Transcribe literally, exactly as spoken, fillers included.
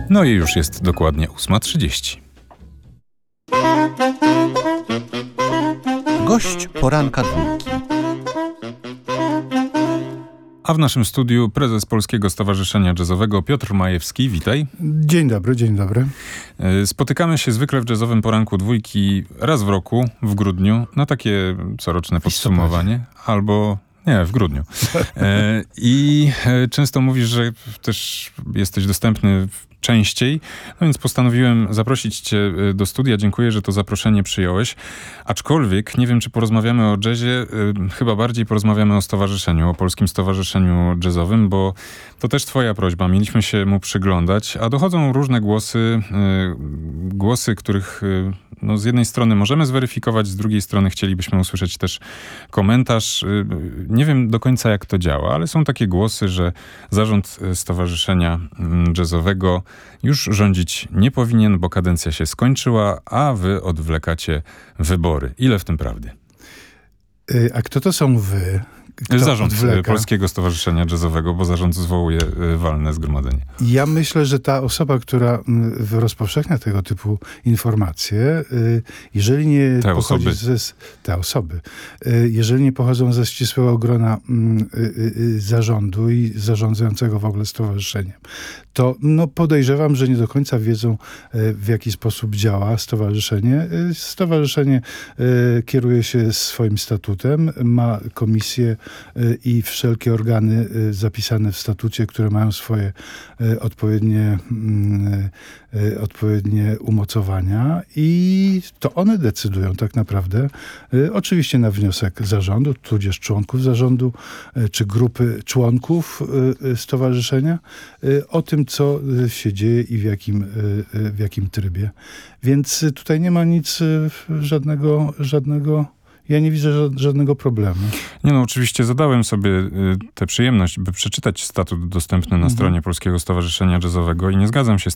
No i już jest dokładnie ósma trzydzieści. Gość poranka dwójki. A w naszym studiu prezes Polskiego Stowarzyszenia Jazzowego Piotr Majewski. Witaj. Dzień dobry, dzień dobry. Spotykamy się zwykle w jazzowym poranku dwójki raz w roku, w grudniu, na takie coroczne podsumowanie. Albo... Nie, w grudniu. E, I e, często mówisz, że też jesteś dostępny częściej, no więc postanowiłem zaprosić cię do studia. Dziękuję, że to zaproszenie przyjąłeś. Aczkolwiek nie wiem, czy porozmawiamy o jazzie, e, chyba bardziej porozmawiamy o stowarzyszeniu, o Polskim Stowarzyszeniu Jazzowym, bo to też twoja prośba. Mieliśmy się mu przyglądać, a dochodzą różne głosy, e, głosy, których e, no, z jednej strony możemy zweryfikować, z drugiej strony chcielibyśmy usłyszeć też komentarz. E, nie wiem do końca, jak to działa, ale są takie głosy, że zarząd Stowarzyszenia Jazzowego już rządzić nie powinien, bo kadencja się skończyła, a wy odwlekacie wybory. Ile w tym prawdy? A kto to są wy? Kto Zarząd odwleka? Polskiego Stowarzyszenia Jazzowego, bo zarząd zwołuje walne zgromadzenie. Ja myślę, że ta osoba, która rozpowszechnia tego typu informacje, jeżeli nie Te pochodzi osoby. ze... Te osoby. Jeżeli nie pochodzą ze ścisłego grona zarządu i zarządzającego w ogóle stowarzyszeniem, to no podejrzewam, że nie do końca wiedzą, w jaki sposób działa stowarzyszenie. Stowarzyszenie kieruje się swoim statutem, ma komisję i wszelkie organy zapisane w statucie, które mają swoje odpowiednie, odpowiednie umocowania i to one decydują tak naprawdę, oczywiście na wniosek zarządu, tudzież członków zarządu, czy grupy członków stowarzyszenia, o tym, co się dzieje i w jakim, w jakim trybie. Więc tutaj nie ma nic, żadnego, żadnego Ja nie widzę żadnego problemu. Nie no, oczywiście zadałem sobie y, tę przyjemność, by przeczytać statut dostępny na Mhm. stronie Polskiego Stowarzyszenia Jazzowego i nie zgadzam się z